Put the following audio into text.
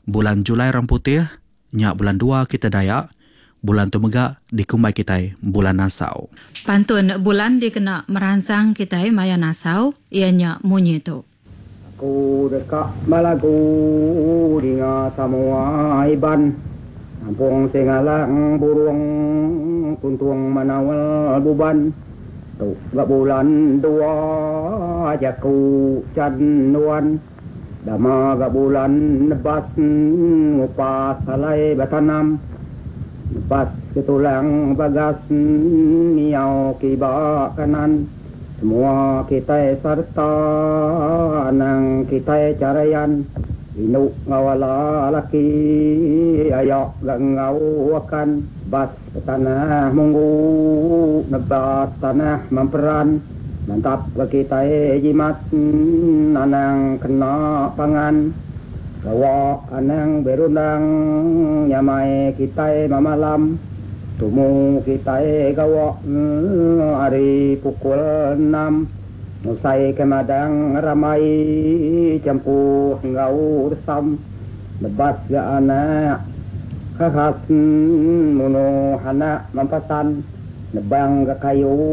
Bulan Julai Ramputih, nyak bulan 2 kita Dayak, bulan Tumegak dikumbai kita bulan Nasau. Pantun bulan dikena merangsang kita maya Nasau, ianya munyi tu. Aku dekat malagu dengan semua iban. Kampung Singalang burung tuntung manawal buban. Tu gak bulan 2 jaku canduan. Dama gak bulan nebas ngupas salai batanam. Nebas ketulang bagas niau kibak kanan. Semua kita serta nang kita carayan. Inuk ngawala laki ayak ngau akan bas tanah munggu nebas tanah memperan mantap kita jimat anang kena pangan bawa anang berundang nyamai kita mamalam tumu kita gawa hari pukul 6 Musai kemadang ramai campur ngau resam lebas ga anak khas muno hana mampasan nebang ga kayu